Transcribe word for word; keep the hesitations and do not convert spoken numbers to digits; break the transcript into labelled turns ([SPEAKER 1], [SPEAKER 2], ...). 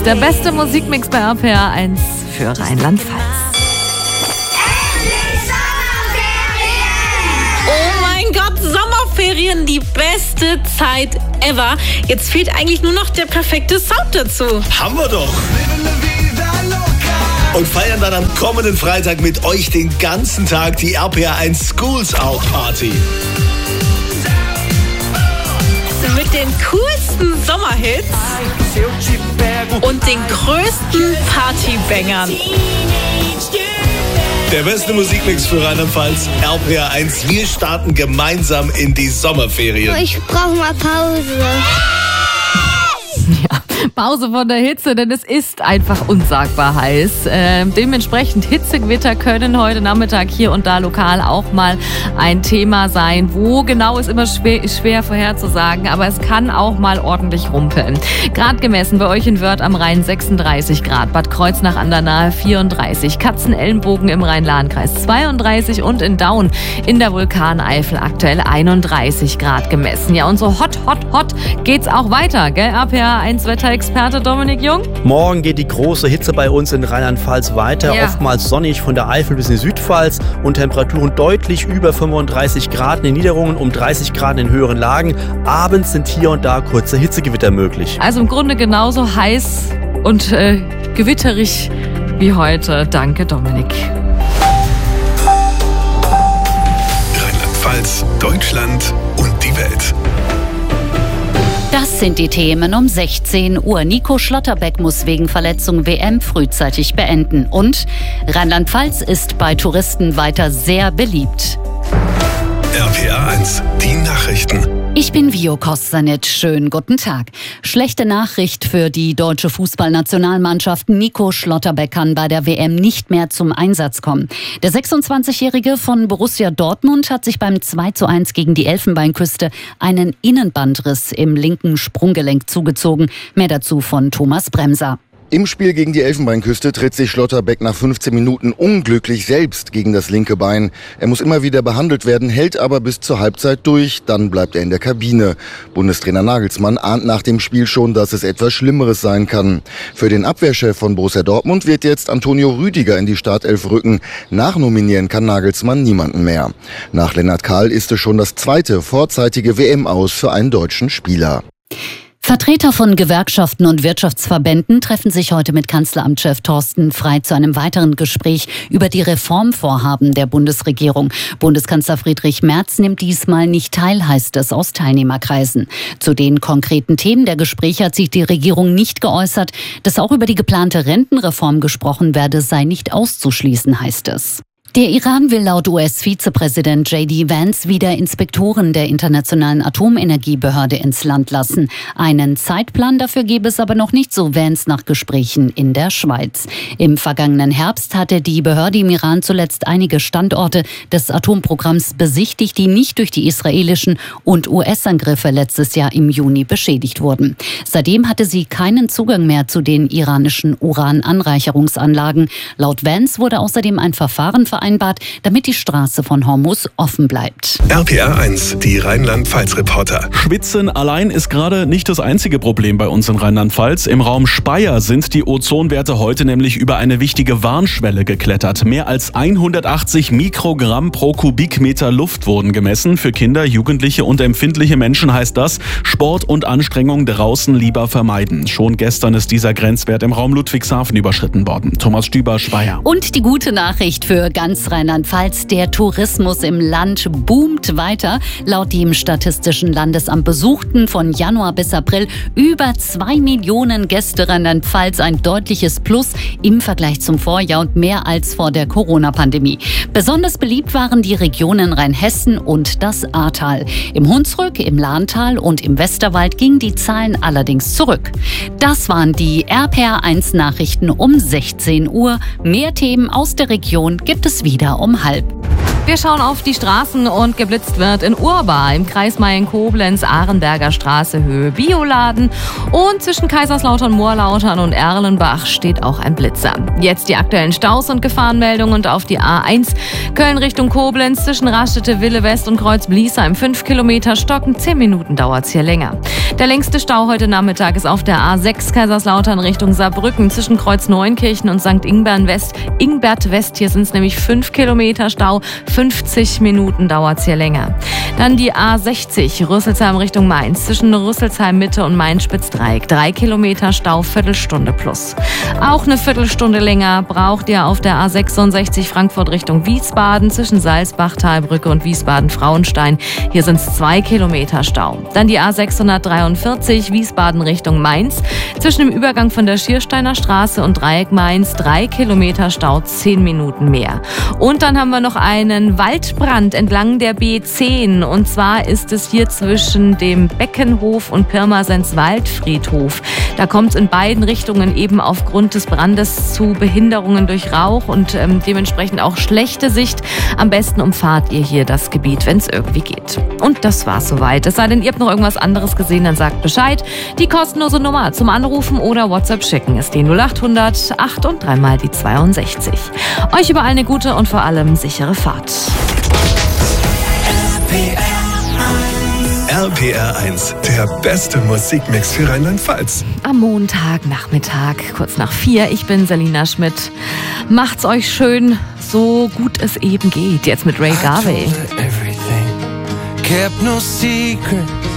[SPEAKER 1] Der beste Musikmix bei R P R eins für Rheinland-Pfalz.
[SPEAKER 2] Oh mein Gott, Sommerferien, die beste Zeit ever. Jetzt fehlt eigentlich nur noch der perfekte Sound dazu.
[SPEAKER 3] Haben wir doch. Und feiern dann am kommenden Freitag mit euch den ganzen Tag die R P R eins Schools Out Party.
[SPEAKER 2] Mit den coolsten Sommerhits und den größten Partybangern.
[SPEAKER 3] Der beste Musikmix für Rheinland-Pfalz, R P R eins. Wir starten gemeinsam in die Sommerferien.
[SPEAKER 4] Ich brauche mal Pause.
[SPEAKER 1] Ja, Pause von der Hitze, denn es ist einfach unsagbar heiß. Äh, dementsprechend Hitzegewitter können heute Nachmittag hier und da lokal auch mal ein Thema sein. Wo genau ist immer schwer, schwer vorherzusagen, aber es kann auch mal ordentlich rumpeln. Grad gemessen bei euch in Wörth am Rhein sechsunddreißig Grad, Bad Kreuznach an der Nahe vierunddreißig, Katzenellenbogen im Rhein-Lahn-Kreis zweiunddreißig und in Daun in der Vulkaneifel aktuell einunddreißig Grad gemessen. Ja, und so hot, hot, hot geht's auch weiter, gell? R P R eins Wetterexperte Dominik Jung.
[SPEAKER 5] Morgen geht die große Hitze bei uns in Rheinland-Pfalz weiter. Ja. Oftmals sonnig von der Eifel bis in die Südpfalz und Temperaturen deutlich über fünfunddreißig Grad in den Niederungen, um dreißig Grad in den höheren Lagen. Abends sind hier und da kurze Hitzegewitter möglich.
[SPEAKER 1] Also im Grunde genauso heiß und äh, gewitterig wie heute. Danke, Dominik.
[SPEAKER 6] Rheinland-Pfalz, Deutschland und die Welt.
[SPEAKER 7] Das sind die Themen um sechzehn Uhr. Nico Schlotterbeck muss wegen Verletzung W M frühzeitig beenden. Und Rheinland-Pfalz ist bei Touristen weiter sehr beliebt.
[SPEAKER 6] R P R eins, die Nachrichten.
[SPEAKER 7] Ich bin Vio Kostanic. Schönen guten Tag. Schlechte Nachricht für die deutsche Fußballnationalmannschaft. Nico Schlotterbeck kann bei der W M nicht mehr zum Einsatz kommen. Der sechsundzwanzigjährige von Borussia Dortmund hat sich beim zwei zu eins gegen die Elfenbeinküste einen Innenbandriss im linken Sprunggelenk zugezogen. Mehr dazu von Thomas Bremser.
[SPEAKER 8] Im Spiel gegen die Elfenbeinküste tritt sich Schlotterbeck nach fünfzehn Minuten unglücklich selbst gegen das linke Bein. Er muss immer wieder behandelt werden, hält aber bis zur Halbzeit durch. Dann bleibt er in der Kabine. Bundestrainer Nagelsmann ahnt nach dem Spiel schon, dass es etwas Schlimmeres sein kann. Für den Abwehrchef von Borussia Dortmund wird jetzt Antonio Rüdiger in die Startelf rücken. Nachnominieren kann Nagelsmann niemanden mehr. Nach Lennart Kahl ist es schon das zweite vorzeitige W M-Aus für einen deutschen Spieler.
[SPEAKER 7] Vertreter von Gewerkschaften und Wirtschaftsverbänden treffen sich heute mit Kanzleramtschef Thorsten Frey zu einem weiteren Gespräch über die Reformvorhaben der Bundesregierung. Bundeskanzler Friedrich Merz nimmt diesmal nicht teil, heißt es aus Teilnehmerkreisen. Zu den konkreten Themen der Gespräche hat sich die Regierung nicht geäußert. Dass auch über die geplante Rentenreform gesprochen werde, sei nicht auszuschließen, heißt es. Der Iran will laut U S-Vizepräsident J D Vance wieder Inspektoren der Internationalen Atomenergiebehörde ins Land lassen. Einen Zeitplan dafür gebe es aber noch nicht, so Vance nach Gesprächen in der Schweiz. Im vergangenen Herbst hatte die Behörde im Iran zuletzt einige Standorte des Atomprogramms besichtigt, die nicht durch die israelischen und U S-Angriffe letztes Jahr im Juni beschädigt wurden. Seitdem hatte sie keinen Zugang mehr zu den iranischen Urananreicherungsanlagen. Laut Vance wurde außerdem ein Verfahren vereinbart, damit die Straße von Hormuz offen bleibt.
[SPEAKER 6] R P R eins, die Rheinland-Pfalz-Reporter.
[SPEAKER 9] Schwitzen allein ist gerade nicht das einzige Problem bei uns in Rheinland-Pfalz. Im Raum Speyer sind die Ozonwerte heute nämlich über eine wichtige Warnschwelle geklettert. Mehr als hundertachtzig Mikrogramm pro Kubikmeter Luft wurden gemessen. Für Kinder, Jugendliche und empfindliche Menschen heißt das, Sport und Anstrengung draußen lieber vermeiden. Schon gestern ist dieser Grenzwert im Raum Ludwigshafen überschritten worden. Thomas Stüber, Speyer.
[SPEAKER 7] Und die gute Nachricht für ganz Rheinland-Pfalz: Der Tourismus im Land boomt weiter. Laut dem Statistischen Landesamt besuchten von Januar bis April über zwei Millionen Gäste Rheinland-Pfalz, ein deutliches Plus im Vergleich zum Vorjahr und mehr als vor der Corona-Pandemie. Besonders beliebt waren die Regionen Rheinhessen und das Ahrtal. Im Hunsrück, im Lahntal und im Westerwald gingen die Zahlen allerdings zurück. Das waren die R P R eins Nachrichten um sechzehn Uhr. Mehr Themen aus der Region gibt es wieder um halb.
[SPEAKER 1] Wir schauen auf die Straßen und geblitzt wird in Urba, im Kreis Mayen-Koblenz, Ahrenberger Straße, Höhe Bioladen. Und zwischen Kaiserslautern, Moorlautern und Erlenbach steht auch ein Blitzer. Jetzt die aktuellen Staus und Gefahrenmeldungen und auf die A eins Köln Richtung Koblenz zwischen Raststätte, Wille West und Kreuz Bliesheim. fünf Kilometer stocken, zehn Minuten dauert es hier länger. Der längste Stau heute Nachmittag ist auf der A sechs Kaiserslautern Richtung Saarbrücken zwischen Kreuz Neunkirchen und Sankt Ingbert West. Ingbert West, hier sind es nämlich fünf Kilometer Stau. fünfzig Minuten dauert es hier länger. Dann die A sechzig, Rüsselsheim Richtung Mainz, zwischen Rüsselsheim Mitte und Mainz-Spitzdreieck. Drei Kilometer Stau, Viertelstunde plus. Auch eine Viertelstunde länger braucht ihr auf der A sechsundsechzig Frankfurt Richtung Wiesbaden, zwischen Salzbach-Talbrücke und Wiesbaden-Frauenstein. Hier sind es zwei Kilometer Stau. Dann die A sechshundertdreiundvierzig, Wiesbaden Richtung Mainz, zwischen dem Übergang von der Schiersteiner Straße und Dreieck Mainz. Drei Kilometer Stau, zehn Minuten mehr. Und dann haben wir noch einen Waldbrand entlang der B zehn. Und zwar ist es hier zwischen dem Beckenhof und Pirmasens Waldfriedhof. Da kommt es in beiden Richtungen eben aufgrund des Brandes zu Behinderungen durch Rauch und ähm, dementsprechend auch schlechte Sicht. Am besten umfahrt ihr hier das Gebiet, wenn es irgendwie geht. Und das war's soweit. Es sei denn, ihr habt noch irgendwas anderes gesehen, dann sagt Bescheid. Die kostenlose Nummer zum Anrufen oder WhatsApp schicken ist die null acht hundert acht und dreimal die zweiundsechzig. Euch überall eine gute und vor allem sichere Fahrt.
[SPEAKER 6] R P R eins, der beste Musikmix für Rheinland-Pfalz.
[SPEAKER 1] Am Montagnachmittag, kurz nach vier. Ich bin Selina Schmidt. Macht's euch schön, so gut es eben geht. Jetzt mit Ray Garvey.
[SPEAKER 4] Kept no secrets.